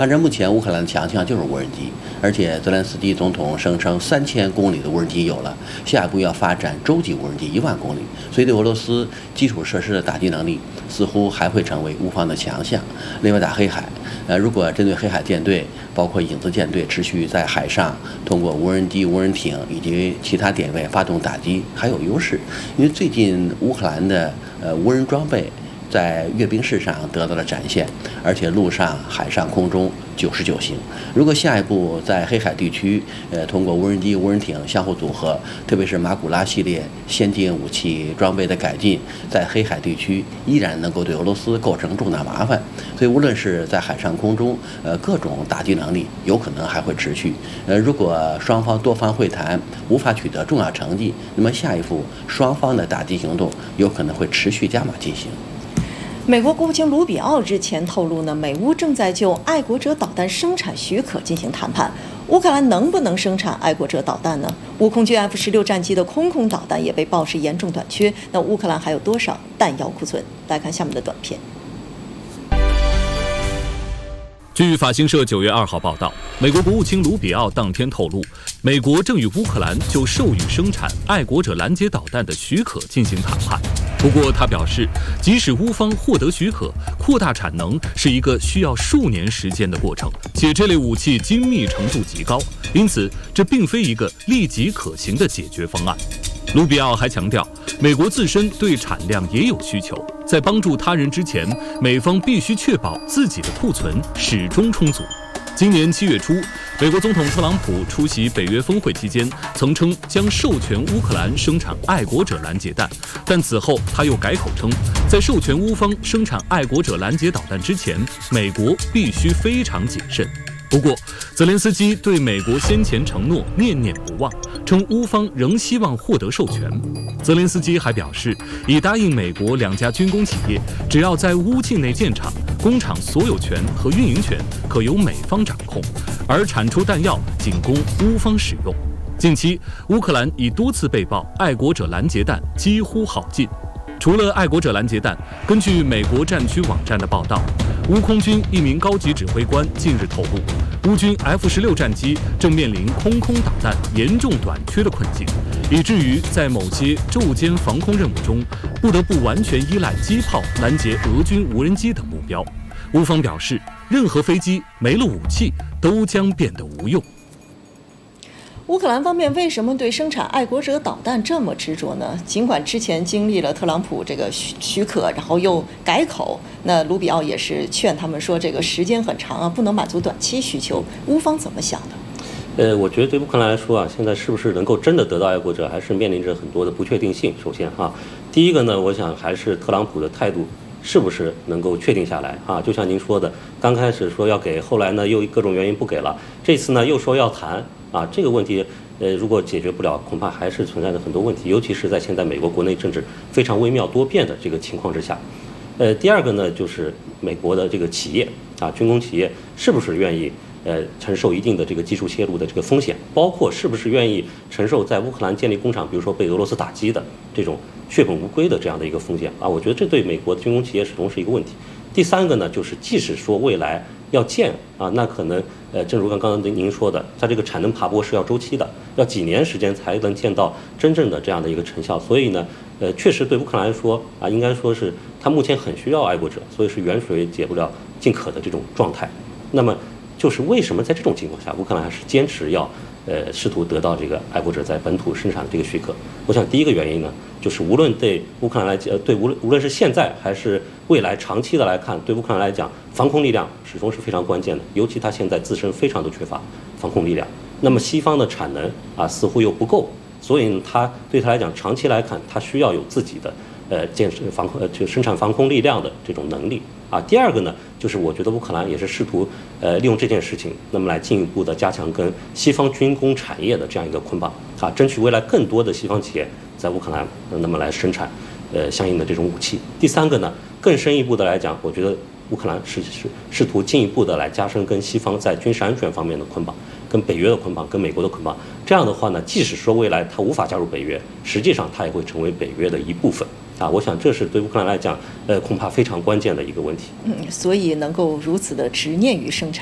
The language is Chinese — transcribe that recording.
按照目前乌克兰的强项就是无人机，而且泽连斯基总统声称3000公里的无人机有了，下一步要发展洲际无人机1万公里，所以对俄罗斯基础设施的打击能力似乎还会成为乌方的强项。另外打黑海，如果针对黑海舰队，包括影子舰队持续在海上通过无人机、无人艇以及其他点位发动打击，还有优势，因为最近乌克兰的无人装备在阅兵式上得到了展现，而且陆上、海上、空中99型。如果下一步在黑海地区，通过无人机、无人艇相互组合，特别是马古拉系列先进武器装备的改进，在黑海地区依然能够对俄罗斯构成重大麻烦。所以，无论是在海上、空中，各种打击能力有可能还会持续。如果双方多方会谈无法取得重要成绩，那么下一步双方的打击行动有可能会持续加码进行。 美国国务卿卢比奥日前透露呢，美乌正在就爱国者导弹生产许可进行谈判。乌克兰能不能生产爱国者导弹呢？乌空军 F-16战机的空导弹也被曝是严重短缺。那乌克兰还有多少弹药库存？来看下面的短片。 据法新社9月2号报道，美国国务卿卢比奥当天透露，美国正与乌克兰就授予生产爱国者拦截导弹的许可进行谈判。不过，他表示，即使乌方获得许可，扩大产能是一个需要数年时间的过程，且这类武器精密程度极高，因此这并非一个立即可行的解决方案。卢比奥还强调，美国自身对产量也有需求，在帮助他人之前，美方必须确保自己的库存始终充足。今年7月初，美国总统特朗普出席北约峰会期间，曾称将授权乌克兰生产爱国者拦截弹，但此后他又改口称，在授权乌方生产爱国者拦截导弹之前，美国必须非常谨慎。不过，泽连斯基对美国先前承诺念念不忘，称乌方仍希望获得授权。泽连斯基还表示，已答应美国2家军工企业，只要在乌境内建厂，工厂所有权和运营权可由美方掌控，而产出弹药仅供乌方使用。近期，乌克兰已多次被曝爱国者拦截弹几乎耗尽。除了爱国者拦截弹，根据美国战区网站的报道，乌空军一名高级指挥官近日透露，乌军 F-16战机正面临空导弹严重短缺的困境，以至于在某些昼间防空任务中，不得不完全依赖机炮拦截俄军无人机等目标。乌方表示，任何飞机没了武器都将变得无用。 乌克兰方面为什么对生产爱国者导弹这么执着呢？尽管之前经历了特朗普这个许可，然后又改口，那卢比奥也是劝他们说这个时间很长啊，不能满足短期需求。乌方怎么想的？ 我觉得对乌克兰来说啊，现在是不是能够真的得到爱国者，还是面临着很多的不确定性。首先第一个呢，我想还是特朗普的态度是不是能够确定下来就像您说的，刚开始说要给，后来呢又各种原因不给了，这次呢又说要谈这个问题如果解决不了，恐怕还是存在着很多问题，尤其是在现在美国国内政治非常微妙多变的这个情况之下。第二个呢，就是美国的这个企业军工企业是不是愿意承受一定的这个技术泄露的这个风险，包括是不是愿意承受在乌克兰建立工厂，比如说被俄罗斯打击的这种血本无归的这样的一个风险我觉得这对美国的军工企业始终是一个问题。第三个呢，就是即使说未来要建那可能正如刚刚您说的，它这个产能爬坡是要周期的，要几年时间才能见到真正的这样的一个成效。所以呢，确实对乌克兰来说应该说是它目前很需要爱国者，所以是远水解不了近渴的这种状态。那么就是为什么在这种情况下，乌克兰还是坚持要试图得到这个爱国者在本土生产的这个许可？我想第一个原因呢，就是无论对乌克兰来讲，无论是现在还是未来长期的来看，对乌克兰来讲，防空力量始终是非常关键的，尤其它现在自身非常的缺乏防空力量。那么西方的产能似乎又不够，所以对他来讲，长期来看，他需要有自己的生产防空力量的这种能力第二个呢，就是我觉得乌克兰也是试图利用这件事情，那么来进一步的加强跟西方军工产业的这样一个捆绑争取未来更多的西方企业在乌克兰那么来生产相应的这种武器。第三个呢，更深一步的来讲，我觉得乌克兰是试图进一步的来加深跟西方在军事安全方面的捆绑，跟北约的捆绑，跟美国的捆绑。这样的话呢，即使说未来它无法加入北约，实际上它也会成为北约的一部分我想这是对乌克兰来讲恐怕非常关键的一个问题。 所以能够如此的执念于生产